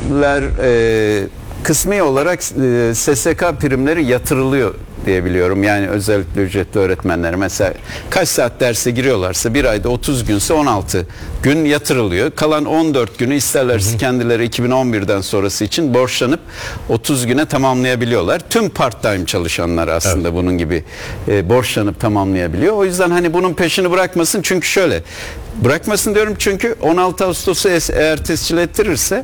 primler kısmi olarak SSK primleri yatırılıyor diye biliyorum. Yani özellikle ücretli öğretmenler mesela kaç saat derse giriyorlarsa bir ayda 30 günse 16 gün yatırılıyor. Kalan 14 günü isterlerse kendileri 2011'den sonrası için borçlanıp 30 güne tamamlayabiliyorlar. Tüm part-time çalışanlar aslında bunun gibi borçlanıp tamamlayabiliyor. O yüzden hani bunun peşini bırakmasın, çünkü şöyle bırakmasın diyorum, çünkü 16 Ağustos'u eğer tescil ettirirse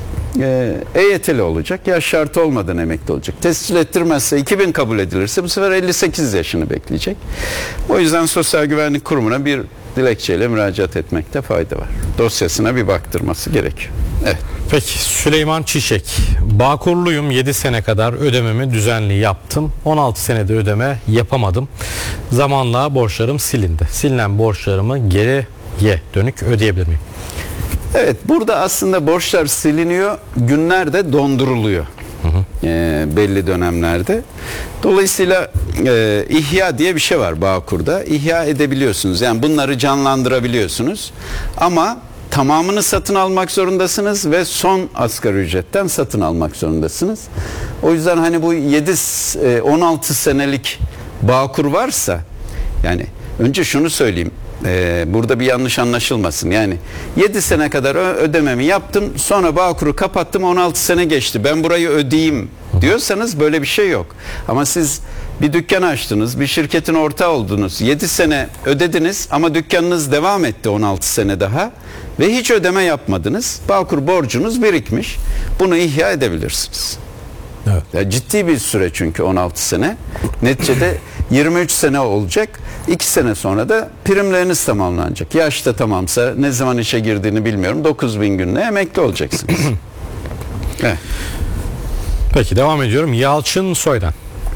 EYT'li olacak. Yaş şartı olmadan emekli olacak. Tescil ettirmezse 2000 kabul edilirse bu sefer 58 yaşını bekleyecek. O yüzden Sosyal Güvenlik Kurumu'na bir dilekçeyle müracaat etmekte fayda var. Dosyasına bir baktırması gerekiyor. Evet. Peki, Süleyman Çiçek. Bağkurluyum, 7 sene kadar ödememi düzenli yaptım. 16 senede ödeme yapamadım. Zamanla borçlarım silindi. Silinen borçlarımı geriye dönük ödeyebilir miyim? Evet, burada aslında borçlar siliniyor, günler de donduruluyor belli dönemlerde. Dolayısıyla ihya diye bir şey var Bağkur'da. İhya edebiliyorsunuz, yani bunları canlandırabiliyorsunuz ama tamamını satın almak zorundasınız ve son asgari ücretten satın almak zorundasınız. O yüzden hani bu 16 senelik Bağkur varsa, yani önce şunu söyleyeyim. Burada bir yanlış anlaşılmasın. Yani 7 sene kadar ödememi yaptım, sonra Bağkur'u kapattım, 16 sene geçti, ben burayı ödeyeyim diyorsanız böyle bir şey yok. Ama siz bir dükkan açtınız, bir şirketin ortağı oldunuz, 7 sene ödediniz ama dükkanınız devam etti 16 sene daha ve hiç ödeme yapmadınız. Bağkur borcunuz birikmiş. Bunu ihya edebilirsiniz. Evet. Ya ciddi bir süre, çünkü 16 sene. Neticede 23 sene olacak. 2 sene sonra da primleriniz tamamlanacak. Yaş da tamamsa, ne zaman işe girdiğini bilmiyorum, 9000 günle emekli olacaksınız. Evet. Peki, devam ediyorum. Yalçın Soydan.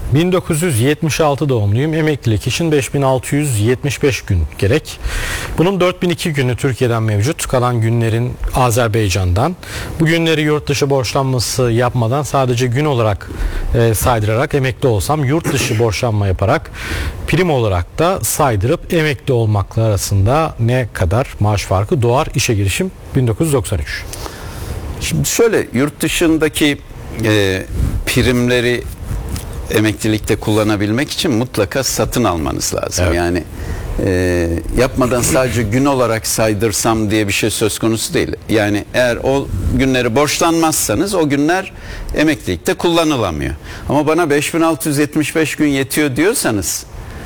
1976 doğumluyum. Emeklilik için 5675 gün gerek. Bunun 4002 günü Türkiye'den mevcut. Kalan günlerin Azerbaycan'dan. Bu günleri yurt dışı borçlanması yapmadan sadece gün olarak saydırarak emekli olsam, yurt dışı borçlanma yaparak prim olarak da saydırıp emekli olmakla arasında ne kadar maaş farkı doğar? İşe girişim 1993. Şimdi şöyle, yurt dışındaki primleri emeklilikte kullanabilmek için mutlaka satın almanız lazım. Evet. Yani yapmadan sadece gün olarak saydırsam diye bir şey söz konusu değil. Yani eğer o günleri borçlanmazsanız o günler emeklilikte kullanılamıyor. Ama bana 5675 gün yetiyor diyorsanız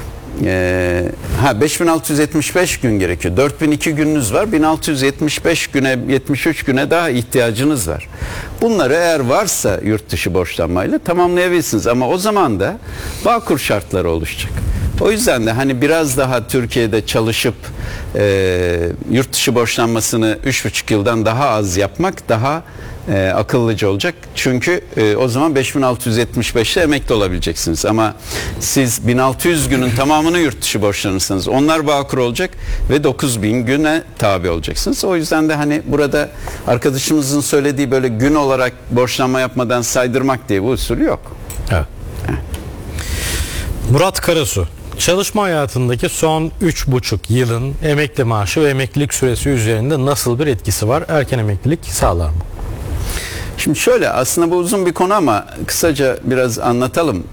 5675 gün gerekiyor. 4002 gününüz var. 1675 güne, 73 güne daha ihtiyacınız var. Bunları eğer varsa yurt dışı borçlanmayla tamamlayabilirsiniz. Ama o zaman da Bağkur şartları oluşacak. O yüzden de hani biraz daha Türkiye'de çalışıp yurt dışı borçlanmasını 3,5 yıldan daha az yapmak daha akıllıca olacak. Çünkü o zaman 5675'te emekli olabileceksiniz. Ama siz 1600 günün tamamını yurt dışı borçlanırsanız onlar Bağkur olacak ve 9000 güne tabi olacaksınız. O yüzden de hani burada arkadaşımızın söylediği böyle gün olarak borçlanma yapmadan saydırmak diye bu usulü yok. Evet. Murat Karasu. Çalışma hayatındaki son 3,5 yılın emekli maaşı ve emeklilik süresi üzerinde nasıl bir etkisi var? Erken emeklilik sağlar mı? Şimdi şöyle, aslında bu uzun bir konu ama kısaca biraz anlatalım.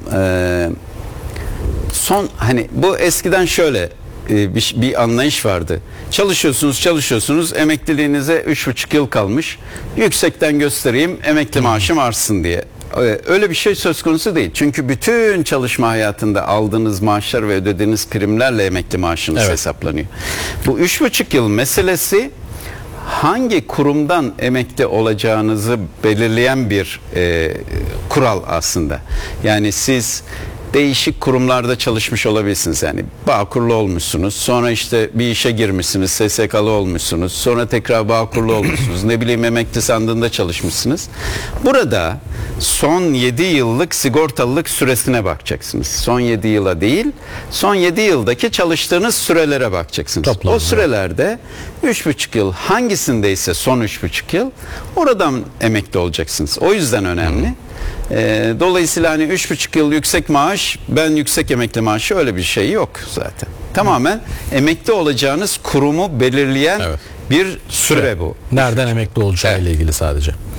Hani bu eskiden şöyle bir anlayış vardı. Çalışıyorsunuz, emekliliğinize 3,5 yıl kalmış. Yüksekten göstereyim, emekli maaşım artsın diye. Öyle bir şey söz konusu değil. Çünkü bütün çalışma hayatında aldığınız maaşlar ve ödediğiniz primlerle emekli maaşınız hesaplanıyor. Bu 3,5 yıl meselesi hangi kurumdan emekli olacağınızı belirleyen bir kural aslında. Yani siz değişik kurumlarda çalışmış olabilirsiniz. Yani Bağkurlu olmuşsunuz, sonra işte bir işe girmişsiniz, SSK'lı olmuşsunuz, sonra tekrar Bağkurlu olmuşsunuz, ne bileyim emekli sandığında çalışmışsınız. Burada son 7 yıllık sigortalılık süresine bakacaksınız. Son 7 yıla değil, son 7 yıldaki çalıştığınız sürelere bakacaksınız. Toplam, o sürelerde 3,5 yıl hangisindeyse son 3,5 yıl oradan emekli olacaksınız. O yüzden önemli. Dolayısıyla hani 3,5 yıl yüksek maaş, ben yüksek emekli maaşı, öyle bir şey yok zaten. Tamamen emekli olacağınız kurumu belirleyen bir süre bu. Nereden emekli olacağı ile ilgili sadece.